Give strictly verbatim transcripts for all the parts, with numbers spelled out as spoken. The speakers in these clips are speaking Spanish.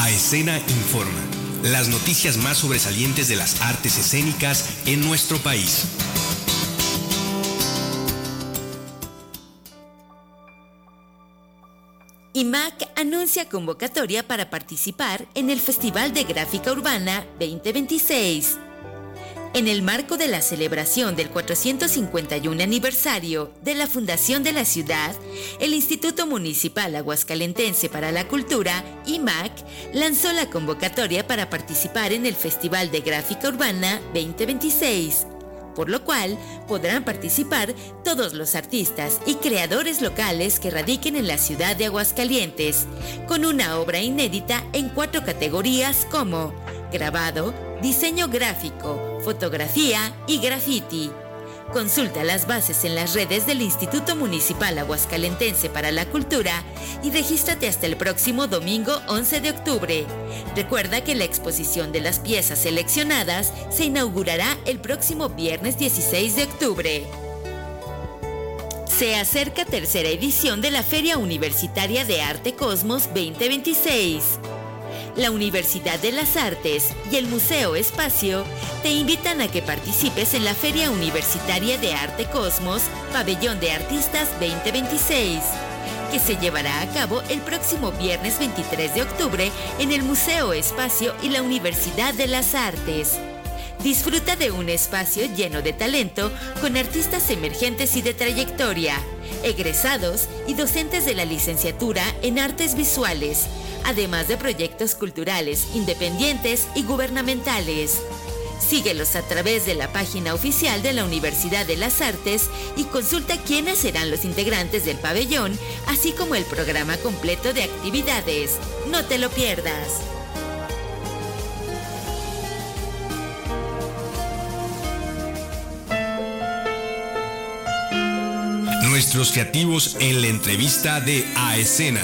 A Escena Informa, las noticias más sobresalientes de las artes escénicas en nuestro país. I M A C anuncia convocatoria para participar en el Festival de Gráfica Urbana veinte veintiséis. En el marco de la celebración del cuatrocientos cincuenta y uno aniversario de la fundación de la ciudad, el Instituto Municipal Aguascalentense para la Cultura, I M A C, lanzó la convocatoria para participar en el Festival de Gráfica Urbana veinte veintiséis, por lo cual podrán participar todos los artistas y creadores locales que radiquen en la ciudad de Aguascalientes, con una obra inédita en cuatro categorías como grabado, diseño gráfico, fotografía y graffiti. Consulta las bases en las redes del Instituto Municipal Aguascalentense para la Cultura y regístrate hasta el próximo domingo once de octubre. Recuerda que la exposición de las piezas seleccionadas se inaugurará el próximo viernes dieciséis de octubre. Se acerca tercera edición de la Feria Universitaria de Arte Cosmos veinte veintiséis. La Universidad de las Artes y el Museo Espacio te invitan a que participes en la Feria Universitaria de Arte Cosmos, Pabellón de Artistas veinte veintiséis, que se llevará a cabo el próximo viernes veintitrés de octubre en el Museo Espacio y la Universidad de las Artes. Disfruta de un espacio lleno de talento con artistas emergentes y de trayectoria, egresados y docentes de la licenciatura en Artes Visuales, además de proyectos culturales, independientes y gubernamentales. Síguelos a través de la página oficial de la Universidad de las Artes y consulta quiénes serán los integrantes del pabellón, así como el programa completo de actividades. No te lo pierdas. Nuestros creativos en la entrevista de A Escena.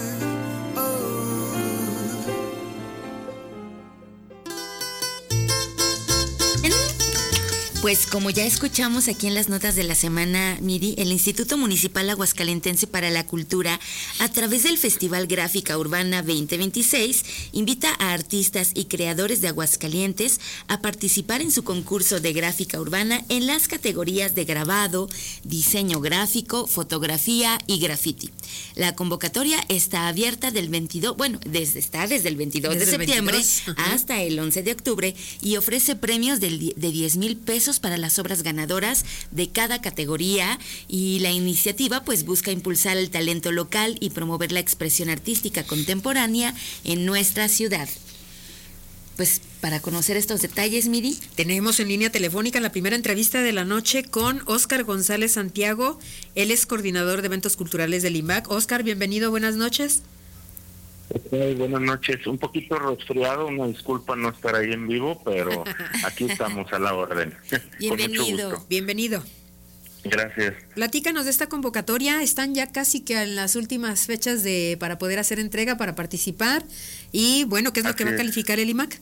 Pues como ya escuchamos aquí en las notas de la semana, Miri, el Instituto Municipal Aguascalentense para la Cultura, a través del Festival Gráfica Urbana veinte veintiséis, invita a artistas y creadores de Aguascalientes a participar en su concurso de gráfica urbana en las categorías de grabado, diseño gráfico, fotografía y graffiti. La convocatoria está abierta del veintidós, bueno, desde, está desde el veintidós desde de septiembre veintidós, hasta el once de octubre y ofrece premios de, de diez mil pesos para las obras ganadoras de cada categoría, y la iniciativa pues busca impulsar el talento local y promover la expresión artística contemporánea en nuestra ciudad. Pues para conocer estos detalles, Miri, tenemos en línea telefónica la primera entrevista de la noche con Óscar González Santiago. Él es coordinador de eventos culturales del I M A C. Óscar, bienvenido, buenas noches. Okay, buenas noches, un poquito resfriado, una disculpa no estar ahí en vivo, pero aquí estamos a la orden. Bienvenido, bienvenido. Gracias. Platícanos de esta convocatoria, están ya casi que en las últimas fechas de para poder hacer entrega, para participar, y bueno, ¿qué es lo Así que va a calificar el I M A C?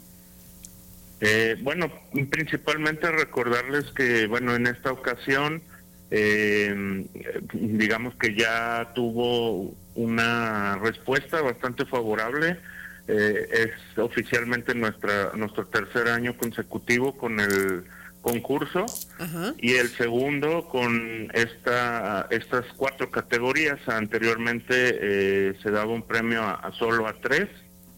Eh, bueno, principalmente recordarles que, bueno, en esta ocasión, eh, digamos que ya tuvo una respuesta bastante favorable. Eh, es oficialmente nuestra nuestro tercer año consecutivo con el concurso. Ajá. Y el segundo con esta estas cuatro categorías. Anteriormente eh, se daba un premio a, a solo a tres,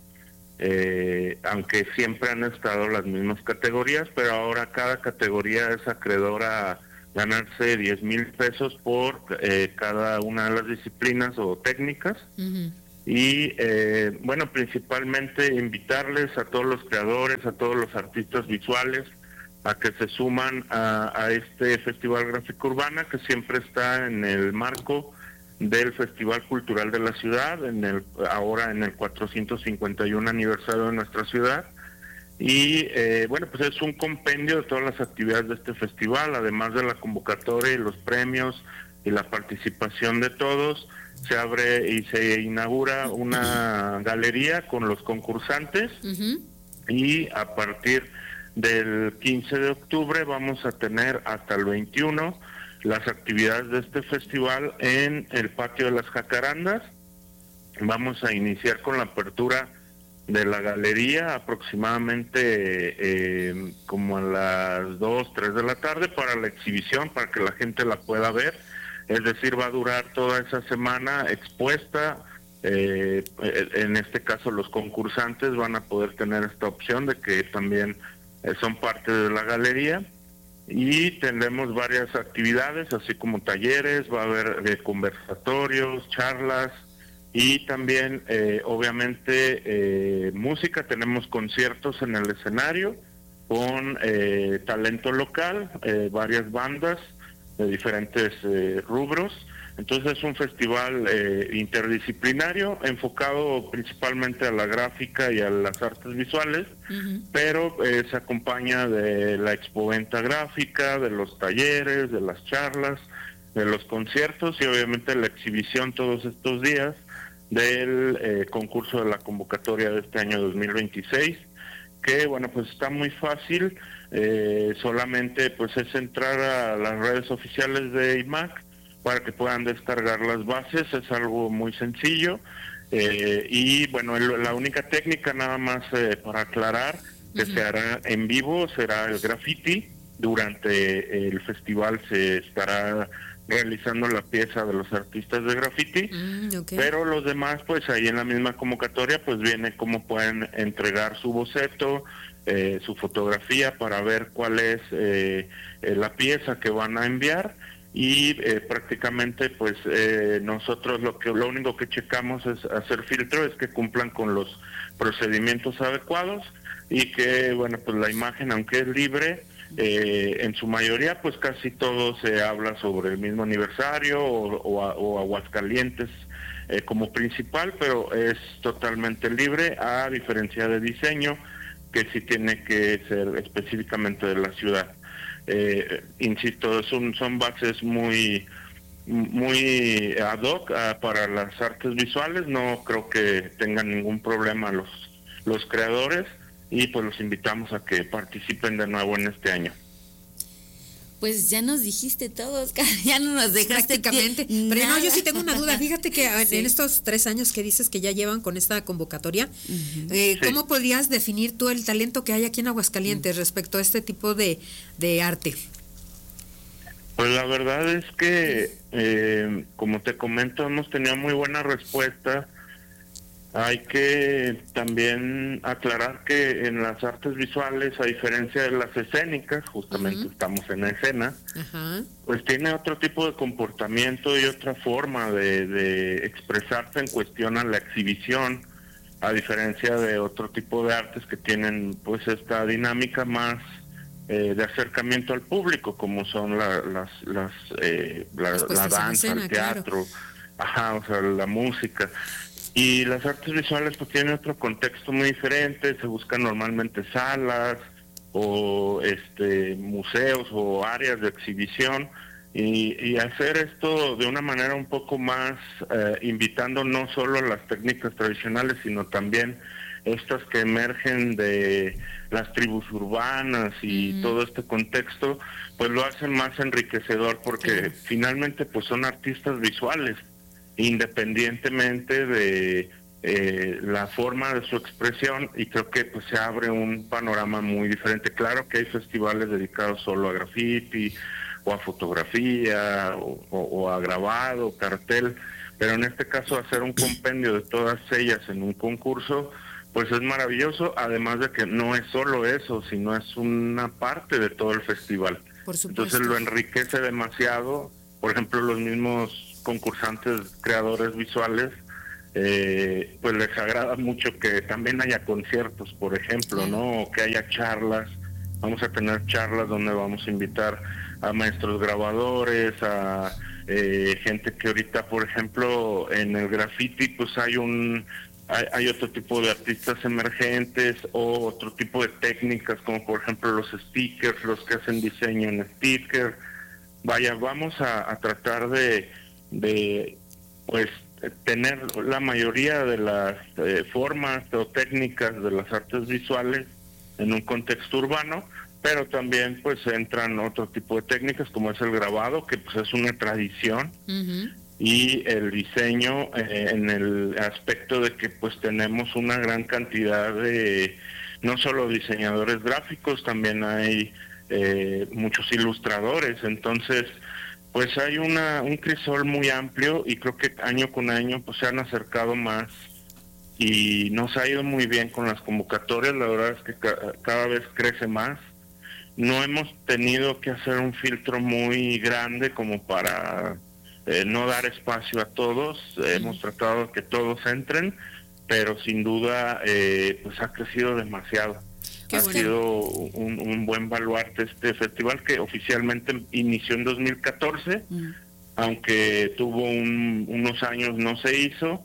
eh, aunque siempre han estado las mismas categorías, pero ahora cada categoría es acreedora a ganarse diez mil pesos por eh, cada una de las disciplinas o técnicas. Uh-huh. Y eh, bueno, principalmente invitarles a todos los creadores, a todos los artistas visuales a que se suman a, a este Festival Gráfica Urbana, que siempre está en el marco del Festival Cultural de la Ciudad, en el ahora en el cuatrocientos cincuenta y uno aniversario de nuestra ciudad. Y eh, bueno, pues es un compendio de todas las actividades de este festival, además de la convocatoria y los premios y la participación de todos. Se abre y se inaugura una galería con los concursantes. Uh-huh. Y a partir del quince de octubre vamos a tener hasta el veintiuno las actividades de este festival en el patio de las Jacarandas. Vamos a iniciar con la apertura de la galería aproximadamente eh, como a las dos, tres de la tarde para la exhibición, para que la gente la pueda ver. Es decir, va a durar toda esa semana expuesta. Eh, en este caso los concursantes van a poder tener esta opción de que también eh, son parte de la galería, y tendremos varias actividades, así como talleres, va a haber eh, conversatorios, charlas, y también eh, obviamente eh, música. Tenemos conciertos en el escenario con eh, talento local, eh, varias bandas de diferentes eh, rubros. Entonces es un festival eh, interdisciplinario enfocado principalmente a la gráfica y a las artes visuales, uh-huh. pero eh, se acompaña de la expoventa gráfica, de los talleres, de las charlas, de los conciertos y obviamente la exhibición todos estos días del eh, concurso de la convocatoria de este año dos mil veintiséis, que bueno, pues está muy fácil, eh, solamente pues es entrar a las redes oficiales de I M A C para que puedan descargar las bases. Es algo muy sencillo, eh, y bueno, el, la única técnica nada más eh, para aclarar que uh-huh. se hará en vivo será el graffiti. Durante el festival se estará realizando la pieza de los artistas de graffiti, mm, okay. pero los demás pues ahí en la misma convocatoria pues viene cómo pueden entregar su boceto, eh, su fotografía para ver cuál es eh, eh, la pieza que van a enviar. Y eh, prácticamente pues eh, nosotros lo que lo único que checamos es hacer filtro, es que cumplan con los procedimientos adecuados y que bueno, pues la imagen, aunque es libre, eh, en su mayoría pues casi todo se habla sobre el mismo aniversario o, o, o Aguascalientes eh, como principal, pero es totalmente libre, a diferencia de diseño que sí tiene que ser específicamente de la ciudad. Eh, insisto, son, son bases muy muy ad hoc uh, para las artes visuales. No creo que tengan ningún problema los los creadores, y pues los invitamos a que participen de nuevo en este año. Pues ya nos dijiste todo, Oscar, ya no nos dejaste prácticamente. Pie, pero nada. no, yo sí tengo una duda. Fíjate que sí. en estos tres años que dices que ya llevan con esta convocatoria, uh-huh. eh, sí. ¿cómo podrías definir tú el talento que hay aquí en Aguascalientes uh-huh. respecto a este tipo de, de arte? Pues la verdad es que, eh, como te comento, hemos tenido muy buena respuesta. Hay que también aclarar que en las artes visuales, a diferencia de las escénicas, justamente uh-huh. estamos en escena, uh-huh. pues tiene otro tipo de comportamiento y otra forma de, de expresarse en cuestión a la exhibición, a diferencia de otro tipo de artes que tienen pues esta dinámica más eh, de acercamiento al público, como son la, las, las, eh, la, la danza, escena, el teatro, claro. ajá, o sea, la música. Y las artes visuales pues tienen otro contexto muy diferente, se buscan normalmente salas o este museos o áreas de exhibición, y, y hacer esto de una manera un poco más eh, invitando no solo las técnicas tradicionales, sino también estas que emergen de las tribus urbanas y mm. todo este contexto, pues lo hacen más enriquecedor, porque mm. finalmente pues son artistas visuales, independientemente de eh, la forma de su expresión, y creo que pues se abre un panorama muy diferente. Claro que hay festivales dedicados solo a graffiti o a fotografía o, o, o a grabado, cartel, pero en este caso hacer un compendio de todas ellas en un concurso pues es maravilloso, además de que no es solo eso, sino es una parte de todo el festival. Por supuesto. Entonces lo enriquece demasiado. Por ejemplo, los mismos concursantes, creadores visuales, eh, pues les agrada mucho que también haya conciertos, por ejemplo, ¿no? O que haya charlas. Vamos a tener charlas donde vamos a invitar a maestros grabadores, a eh, gente que ahorita, por ejemplo, en el graffiti, pues hay un hay, hay otro tipo de artistas emergentes o otro tipo de técnicas, como por ejemplo los stickers, los que hacen diseño en sticker. Vaya, vamos a, a tratar de de pues tener la mayoría de las eh, formas o técnicas de las artes visuales en un contexto urbano, pero también pues entran otro tipo de técnicas como es el grabado, que pues es una tradición, uh-huh. y el diseño eh, en el aspecto de que pues tenemos una gran cantidad de no solo diseñadores gráficos, también hay eh, muchos ilustradores, entonces pues hay una un crisol muy amplio y creo que año con año pues se han acercado más y nos ha ido muy bien con las convocatorias. La verdad es que ca- cada vez crece más. No hemos tenido que hacer un filtro muy grande como para eh, no dar espacio a todos. Eh, hemos tratado de que todos entren, pero sin duda eh, pues ha crecido demasiado. Qué ha bueno. sido un, un buen baluarte este festival que oficialmente inició en dos mil catorce, Mm. aunque tuvo un, unos años no se hizo.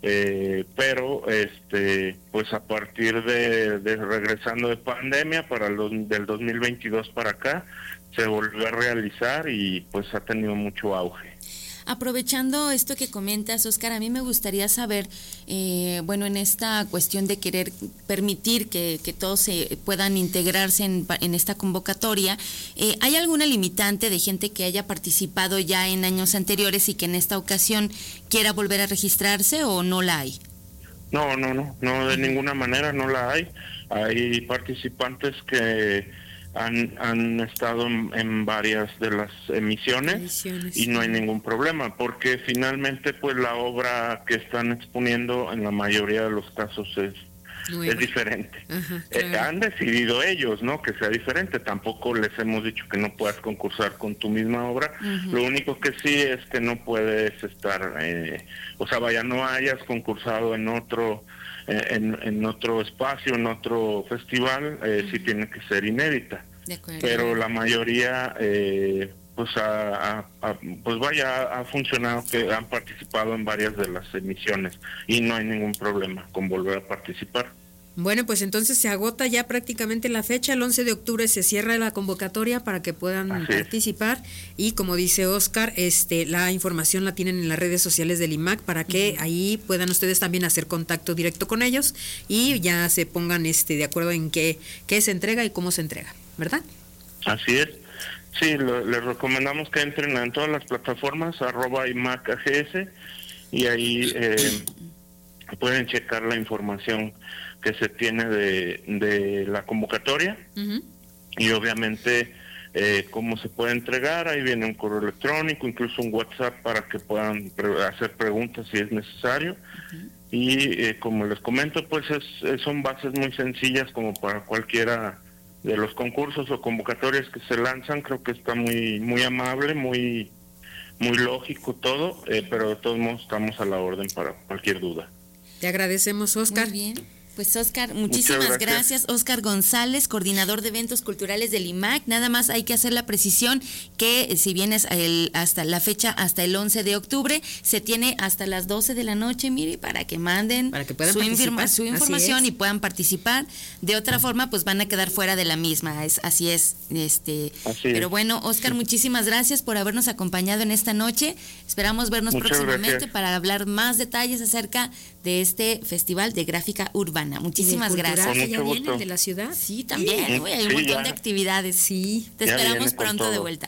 Eh, pero este pues a partir de, de regresando de pandemia para los del dos mil veintidós para acá se volvió a realizar y pues ha tenido mucho auge. Aprovechando esto que comentas, Óscar, a mí me gustaría saber, eh, bueno, en esta cuestión de querer permitir que, que todos se puedan integrarse en, en esta convocatoria, eh, ¿hay alguna limitante de gente que haya participado ya en años anteriores y que en esta ocasión quiera volver a registrarse o no la hay? No, no, no, no, de ninguna manera no la hay. Hay participantes que han, han estado en, en varias de las emisiones, Emisiones, y no hay sí. ningún problema, porque finalmente pues la obra que están exponiendo en la mayoría de los casos es, Nueva. es diferente. Ajá, Eh, claro. han decidido ellos, ¿no?, que sea diferente. Tampoco les hemos dicho que no puedas concursar con tu misma obra. Uh-huh. Lo único que sí es que no puedes estar, eh, o sea, vaya, no hayas concursado en otro eh, en, en otro espacio, en otro festival, eh, uh-huh. sí tiene que ser inédita. De acuerdo. Pero la mayoría, eh, pues, ha, ha, ha, pues vaya, ha funcionado, que han participado en varias de las emisiones y no hay ningún problema con volver a participar. Bueno, pues entonces se agota ya prácticamente la fecha, el once de octubre se cierra la convocatoria para que puedan Así participar es. Y como dice Óscar, este, la información la tienen en las redes sociales del I M A C para que uh-huh. ahí puedan ustedes también hacer contacto directo con ellos y ya se pongan este de acuerdo en qué, qué se entrega y cómo se entrega, ¿verdad? Así es. Sí, lo, les recomendamos que entren en todas las plataformas, arroba I M A C A G S, y ahí eh, pueden checar la información que se tiene de, de la convocatoria, uh-huh. y obviamente eh, cómo se puede entregar. Ahí viene un correo electrónico, incluso un WhatsApp para que puedan pre- hacer preguntas si es necesario. Uh-huh. Y eh, como les comento, pues es, son bases muy sencillas como para cualquiera de los concursos o convocatorias que se lanzan. Creo que está muy muy amable, muy muy lógico todo, eh, pero de todos modos estamos a la orden para cualquier duda. Te agradecemos, Óscar. Muy bien. Pues Óscar, muchísimas gracias. gracias. Óscar González, coordinador de eventos culturales del I M A C. Nada más hay que hacer la precisión que si vienes el, hasta la fecha, hasta el once de octubre, se tiene hasta las doce de la noche, mire, para que manden para que puedan su, infirma, su información y puedan participar. De otra forma, pues van a quedar fuera de la misma. Es, así es. este así Pero es. bueno, Óscar, muchísimas gracias por habernos acompañado en esta noche. Esperamos vernos Muchas próximamente gracias. para hablar más detalles acerca de este Festival de Gráfica Urbana. Muchísimas gracias. Que ya vienen de la ciudad. Sí, también. Sí, Uy, hay un sí, montón ya. de actividades. Sí, te Ya esperamos viene con pronto de todo. vuelta.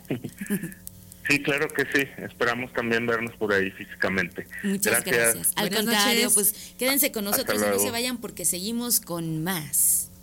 Sí, claro que sí. Esperamos también vernos por ahí físicamente. Muchas gracias. gracias. Al Buenas contrario, noches. pues quédense con nosotros y no luego. se vayan porque seguimos con más.